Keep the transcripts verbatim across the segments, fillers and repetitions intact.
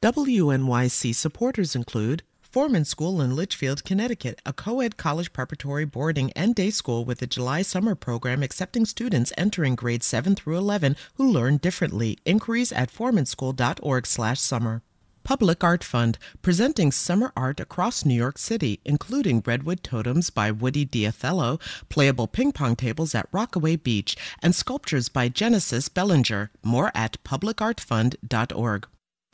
W N Y C supporters include Foreman School in Litchfield, Connecticut, a co-ed college preparatory boarding and day school with a July summer program accepting students entering grades seven through eleven who learn differently. Inquiries at formanschool.org slash summer. Public Art Fund, presenting summer art across New York City, including Redwood Totems by Woody Diathello, playable ping pong tables at Rockaway Beach, and sculptures by Genesis Bellinger. More at public art fund dot org.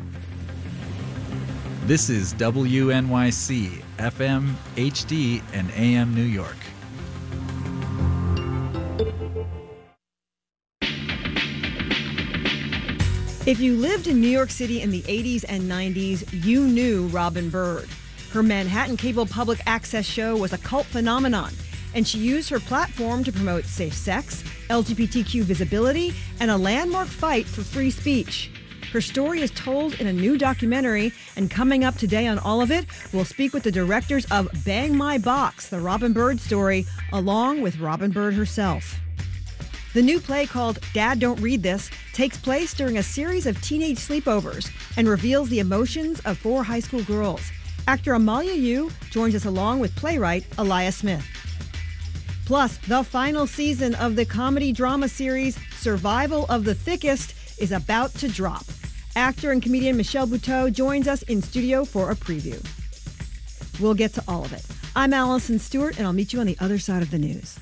This is W N Y C, F M, H D, and A M New York. If you lived in New York City in the eighties and nineties, you knew Robin Bird. Her Manhattan cable public access show was a cult phenomenon, and she used her platform to promote safe sex, L G B T Q visibility, and a landmark fight for free speech. Her story is told in a new documentary, and coming up today on all of it, we'll speak with the directors of Bang My Box, the Robin Bird story, along with Robin Bird herself. The new play, called Dad Don't Read This, takes place during a series of teenage sleepovers and reveals the emotions of four high school girls. Actor Amalia Yu joins us along with playwright Elias Smith. Plus, the final season of the comedy drama series Survival of the Thickest is about to drop. Actor and comedian Michelle Buteau joins us in studio for a preview. We'll get to all of it. I'm Allison Stewart, and I'll meet you on the other side of the news.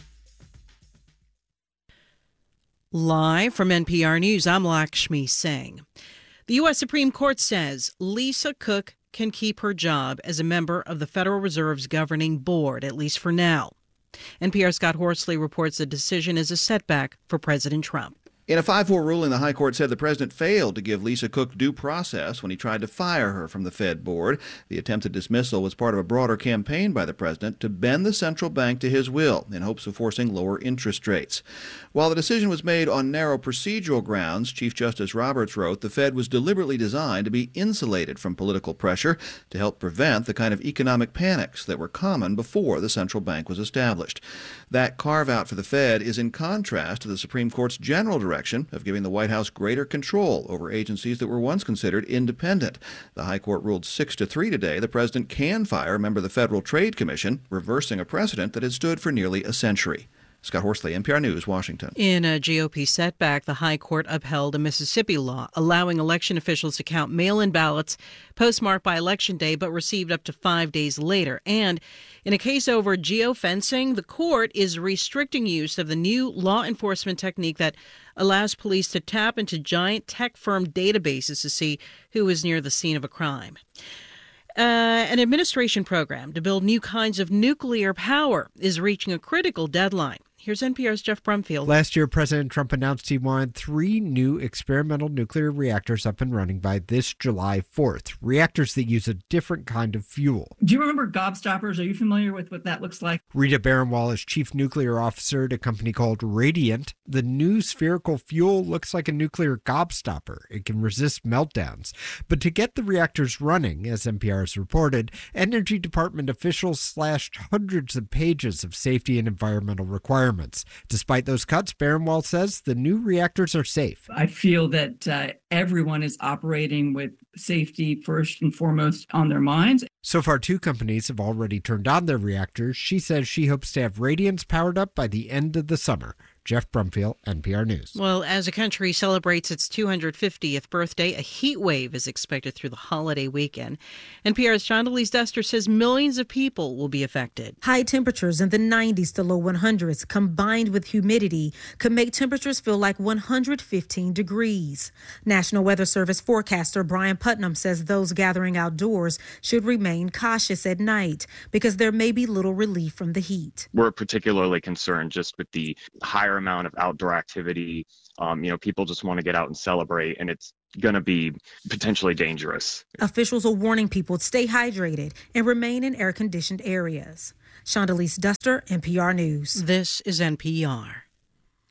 Live from N P R News, I'm Lakshmi Singh. The U S Supreme Court says Lisa Cook can keep her job as a member of the Federal Reserve's governing board, at least for now. N P R's Scott Horsley reports the decision is a setback for President Trump. In a five four ruling, the High Court said the president failed to give Lisa Cook due process when he tried to fire her from the Fed board. The attempted dismissal was part of a broader campaign by the president to bend the central bank to his will in hopes of forcing lower interest rates. While the decision was made on narrow procedural grounds, Chief Justice Roberts wrote the Fed was deliberately designed to be insulated from political pressure to help prevent the kind of economic panics that were common before the central bank was established. That carve-out for the Fed is in contrast to the Supreme Court's general direction of giving the White House greater control over agencies that were once considered independent. The High Court ruled six to three today the president can fire a member of the Federal Trade Commission, reversing a precedent that had stood for nearly a century. Scott Horsley, N P R News, Washington. In a G O P setback, the High Court upheld a Mississippi law allowing election officials to count mail-in ballots postmarked by Election Day but received up to five days later. And in a case over geofencing, the court is restricting use of the new law enforcement technique that allows police to tap into giant tech firm databases to see who is near the scene of a crime. Uh, an administration program to build new kinds of nuclear power is reaching a critical deadline. Here's N P R's Jeff Brumfield. Last year, President Trump announced he wanted three new experimental nuclear reactors up and running by this July fourth. Reactors that use a different kind of fuel. Do you remember gobstoppers? Are you familiar with what that looks like? Rita Baranwal is chief nuclear officer at a company called Radiant. The new spherical fuel looks like a nuclear gobstopper. It can resist meltdowns. But to get the reactors running, as N P R has reported, Energy Department officials slashed hundreds of pages of safety and environmental requirements. Despite those cuts, Baranwal says the new reactors are safe. I feel that uh, everyone is operating with safety first and foremost on their minds. So far, two companies have already turned on their reactors. She says she hopes to have Radiance powered up by the end of the summer. Jeff Brumfield, N P R News. Well, as the country celebrates its two hundred fiftieth birthday, a heat wave is expected through the holiday weekend. N P R's Shondelise Duster says millions of people will be affected. High temperatures in the nineties to low one hundreds combined with humidity could make temperatures feel like one hundred fifteen degrees. National Weather Service forecaster Brian Putnam says those gathering outdoors should remain cautious at night because there may be little relief from the heat. We're particularly concerned just with the higher amount of outdoor activity. Um, you know, people just want to get out and celebrate, and it's going to be potentially dangerous. Officials are warning people to stay hydrated and remain in air-conditioned areas. Shondelise Duster, N P R News. This is N P R.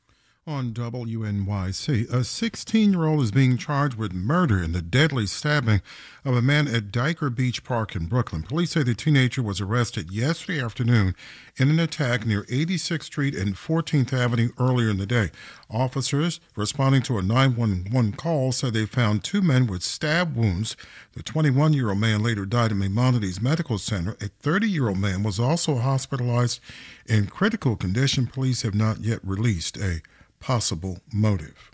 On W N Y C, a sixteen-year-old is being charged with murder in the deadly stabbing of a man at Diker Beach Park in Brooklyn. Police say the teenager was arrested yesterday afternoon in an attack near eighty-sixth Street and fourteenth Avenue earlier in the day. Officers responding to a nine one one call said they found two men with stab wounds. The twenty-one-year-old man later died in Maimonides Medical Center. A thirty-year-old man was also hospitalized in critical condition. Police have not yet released a possible motive.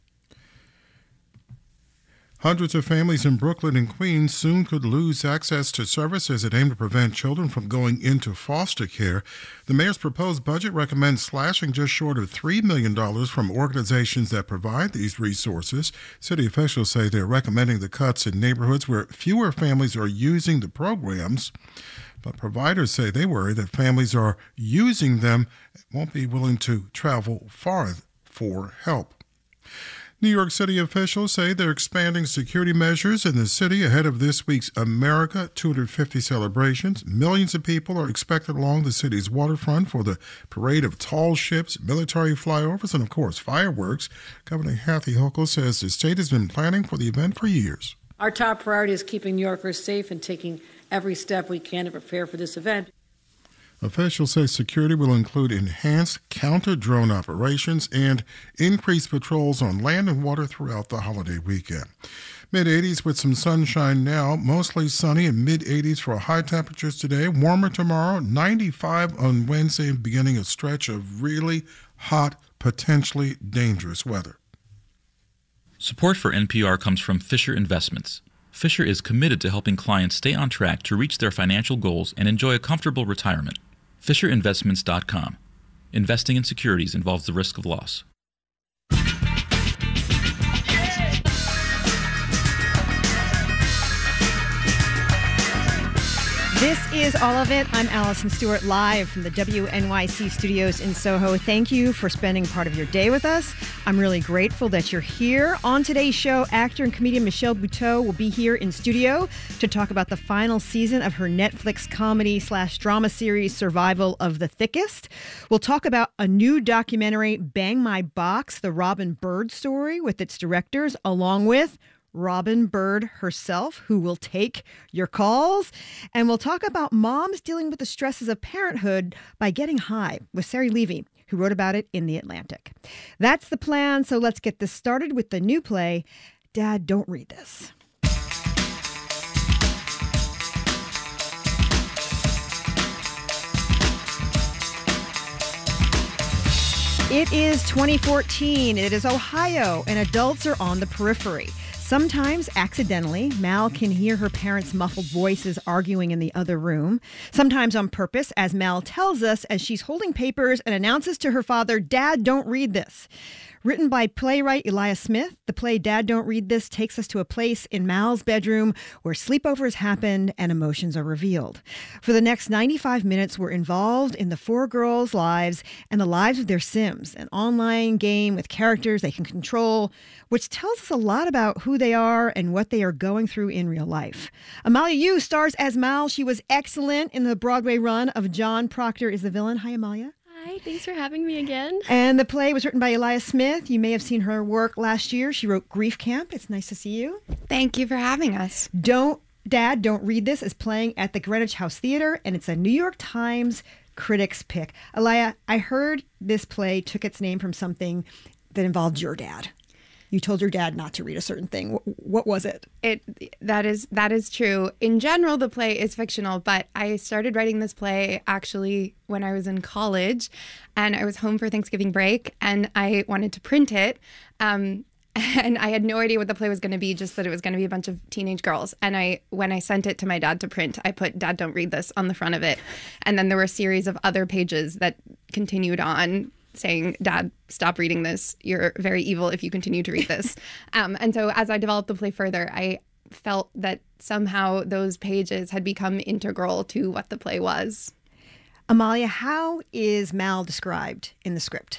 Hundreds of families in Brooklyn and Queens soon could lose access to services that aim to prevent children from going into foster care. The mayor's proposed budget recommends slashing just short of three million dollars from organizations that provide these resources. City officials say they're recommending the cuts in neighborhoods where fewer families are using the programs. But providers say they worry that families are using them and won't be willing to travel far for help. New York City officials say they're expanding security measures in the city ahead of this week's America two hundred fifty celebrations. Millions of people are expected along the city's waterfront for the parade of tall ships, military flyovers, and, of course, fireworks. Governor Kathy Hochul says the state has been planning for the event for years. Our top priority is keeping New Yorkers safe and taking every step we can to prepare for this event. Officials say security will include enhanced counter-drone operations and increased patrols on land and water throughout the holiday weekend. mid-eighties with some sunshine now, mostly sunny and mid-eighties for high temperatures today. Warmer tomorrow, ninety-five on Wednesday, beginning a stretch of really hot, potentially dangerous weather. Support for N P R comes from Fisher Investments. Fisher is committed to helping clients stay on track to reach their financial goals and enjoy a comfortable retirement. Fisher Investments dot com. Investing in securities involves the risk of loss. This is All of It. I'm Allison Stewart, live from the W N Y C studios in Soho. Thank you for spending part of your day with us. I'm really grateful that you're here. On today's show, actor and comedian Michelle Buteau will be here in studio to talk about the final season of her Netflix comedy slash drama series, Survival of the Thickest. We'll talk about a new documentary, Bang My Box, the Robin Bird story, with its directors, along with Robin Bird herself, who will take your calls. And we'll talk about moms dealing with the stresses of parenthood by getting high with Sari Levy, who wrote about it in The Atlantic. That's the plan, so let's get this started with the new play, Dad, Don't Read This. It is twenty fourteen. It is Ohio, and adults are on the periphery. Sometimes, accidentally, Mal can hear her parents' muffled voices arguing in the other room. Sometimes on purpose, as Mal tells us as she's holding papers and announces to her father, Dad, don't read this. Written by playwright Elias Smith, the play Dad, Don't Read This takes us to a place in Mal's bedroom where sleepovers happen and emotions are revealed. For the next ninety-five minutes, we're involved in the four girls' lives and the lives of their Sims, an online game with characters they can control, which tells us a lot about who they are and what they are going through in real life. Amalia Yu stars as Mal. She was excellent in the Broadway run of John Proctor is the Villain. Hi, Amalia. Hi, thanks for having me again. And the play was written by Elias Smith. You may have seen her work last year. She wrote Grief Camp. It's nice to see you. Thank you for having us. Don't, Dad, Don't Read This is playing at the Greenwich House Theater, and it's a New York Times critics pick. Elia, I heard this play took its name from something that involved your dad. You told your dad not to read a certain thing. What was it? It that is that is true. In general, the play is fictional, but I started writing this play actually when I was in college, and I was home for Thanksgiving break, and I wanted to print it. Um, and I had no idea what the play was going to be, just that it was going to be a bunch of teenage girls. And I, when I sent it to my dad to print, I put "Dad, Don't Read This" on the front of it, and then there were a series of other pages that continued on, saying, Dad, stop reading this. You're very evil if you continue to read this. um, and so as I developed the play further, I felt that somehow those pages had become integral to what the play was. Amalia, how is Mal described in the script?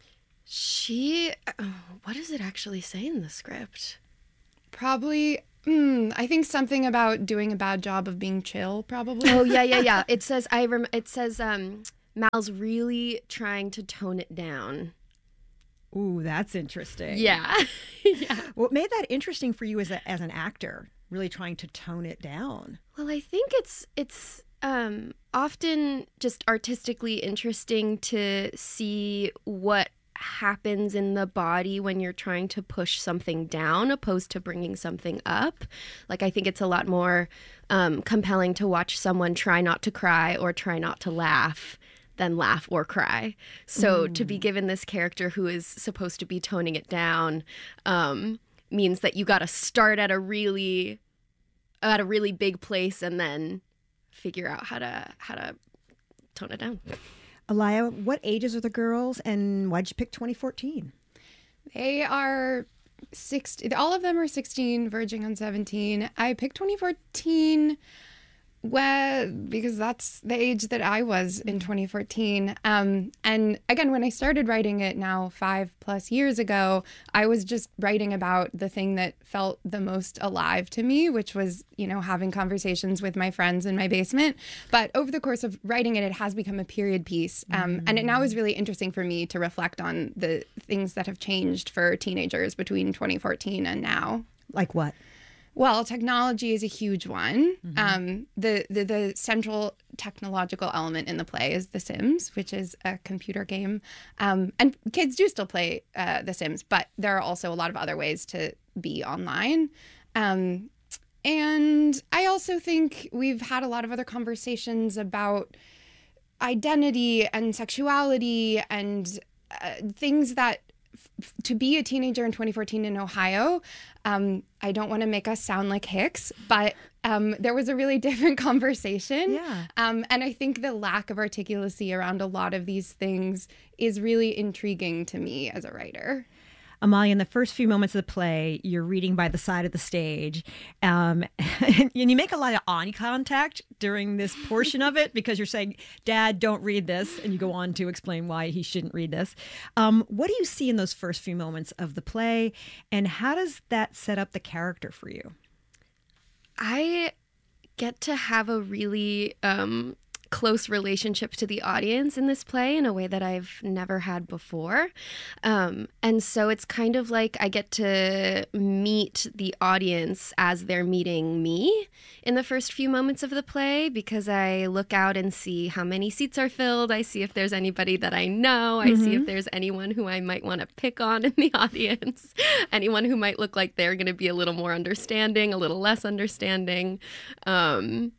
She, oh, what does it actually say in the script? Probably, mm, I think something about doing a bad job of being chill, probably. Oh, yeah, yeah, yeah. It says, I rem- it says, um, Mal's really trying to tone it down. Ooh, that's interesting. Yeah. yeah. What made that interesting for you as a, as an actor, really trying to tone it down? Well, I think it's it's um, often just artistically interesting to see what happens in the body when you're trying to push something down opposed to bringing something up. Like, I think it's a lot more um, compelling to watch someone try not to cry or try not to laugh than laugh or cry. So mm. to be given this character who is supposed to be toning it down um, means that you got to start at a really at a really big place and then figure out how to how to tone it down. Alaya, what ages are the girls, and why'd you pick twenty fourteen? They are sixteen. All of them are sixteen, verging on seventeen. I picked twenty fourteen well, because that's the age that I was in twenty fourteen. Um, and again, when I started writing it now five plus years ago, I was just writing about the thing that felt the most alive to me, which was, you know, having conversations with my friends in my basement. But over the course of writing it, it has become a period piece. Um, mm. And it now is really interesting for me to reflect on the things that have changed for teenagers between twenty fourteen and now. Like what? Well, technology is a huge one. Mm-hmm. Um, the, the the central technological element in the play is The Sims, which is a computer game. Um, and kids do still play uh, The Sims, but there are also a lot of other ways to be online. Um, and I also think we've had a lot of other conversations about identity and sexuality and uh, things that f- to be a teenager in twenty fourteen in Ohio, um, I don't want to make us sound like hicks, but um, there was a really different conversation. Yeah. Um, and I think the lack of articulacy around a lot of these things is really intriguing to me as a writer. Amalia, in the first few moments of the play, you're reading by the side of the stage, um, and you make a lot of eye contact during this portion of it because you're saying, Dad, don't read this, and you go on to explain why he shouldn't read this. Um, what do you see in those first few moments of the play, and how does that set up the character for you? I get to have a really um, close relationship to the audience in this play in a way that I've never had before. Um, and so it's kind of like I get to meet the audience as they're meeting me in the first few moments of the play, because I look out and see how many seats are filled. I see if there's anybody that I know. I mm-hmm. see if there's anyone who I might want to pick on in the audience, anyone who might look like they're going to be a little more understanding, a little less understanding. Um,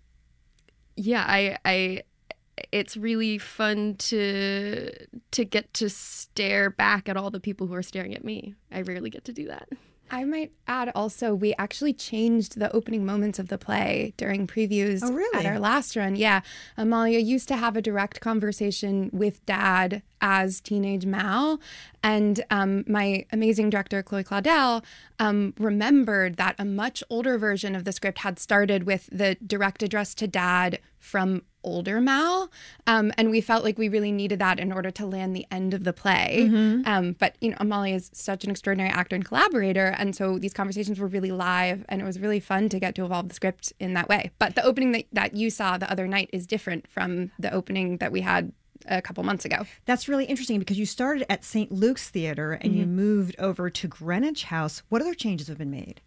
Yeah, I, I, it's really fun to to get to stare back at all the people who are staring at me. I rarely get to do that. I might add also, we actually changed the opening moments of the play during previews oh, really? at our last run. Yeah. Amalia used to have a direct conversation with Dad as teenage Mal. And um, my amazing director, Chloe Claudel, um, remembered that a much older version of the script had started with the direct address to Dad from older Mal. Um, and we felt like we really needed that in order to land the end of the play. Mm-hmm. Um, but, you know, Amalia is such an extraordinary actor and collaborator. And so these conversations were really live, and it was really fun to get to evolve the script in that way. But the opening that, that you saw the other night is different from the opening that we had a couple months ago. That's really interesting because you started at Saint Luke's Theater and mm-hmm. you moved over to Greenwich House. What other changes have been made?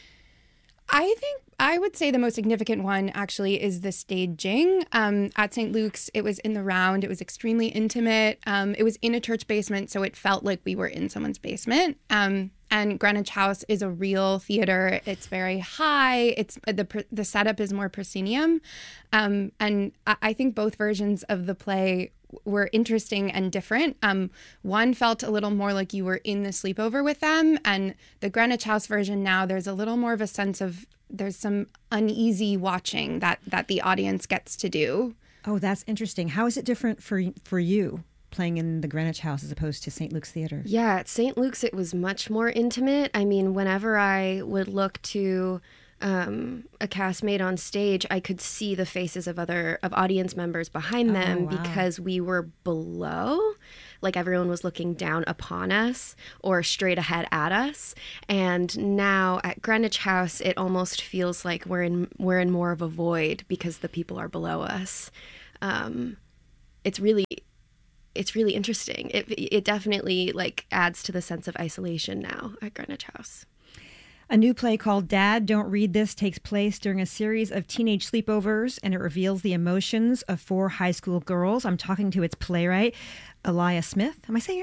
I think I would say the most significant one actually is the staging. Um, at Saint Luke's, it was in the round. It was extremely intimate. Um, it was in a church basement, so it felt like we were in someone's basement. Um, and Greenwich House is a real theater. It's very high. It's the the setup is more proscenium, um, and I, I think both versions of the play were interesting and different. Um, one felt a little more like you were in the sleepover with them, and the Greenwich House version now, there's a little more of a sense of there's some uneasy watching that that the audience gets to do. Oh, that's interesting. How is it different for for you playing in the Greenwich House as opposed to Saint Luke's Theater? Yeah, at Saint Luke's it was much more intimate. I mean, whenever I would look to um, a castmate on stage, I could see the faces of other of audience members behind them. Oh, wow. Because we were below. Like everyone was looking down upon us or straight ahead at us. And now at Greenwich House, it almost feels like we're in we're in more of a void because the people are below us. Um, it's really it's really interesting. It it definitely like adds to the sense of isolation now at Greenwich House. A new play called Dad, Don't Read This takes place during a series of teenage sleepovers, and it reveals the emotions of four high school girls. I'm talking to its playwright, Elia Smith. Am I saying